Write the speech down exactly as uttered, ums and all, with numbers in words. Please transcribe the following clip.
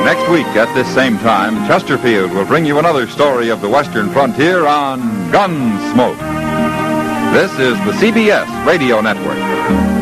Next week at this same time, Chesterfield will bring you another story of the Western frontier on Gunsmoke. This is the C B S Radio Network.